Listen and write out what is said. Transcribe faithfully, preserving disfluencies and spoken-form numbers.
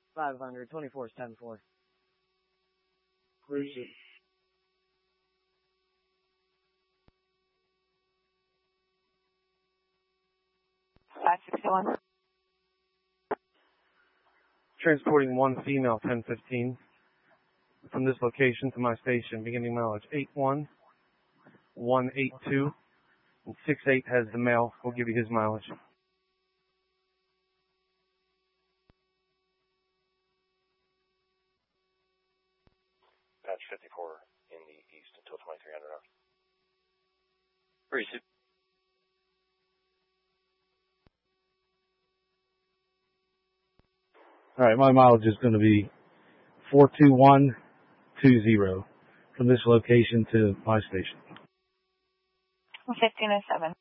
five hundred, twenty-four seven four. Cruise it. five sixty-one. Transporting one female ten fifteen from this location to my station, beginning mileage eight one one eight two, and six eight has the male. We'll give you his mileage. Patch fifty-four in the east until twenty-three hundred hours. Receive. All right, my mileage is going to be four two one two zero from this location to my station. fifteen oh seven.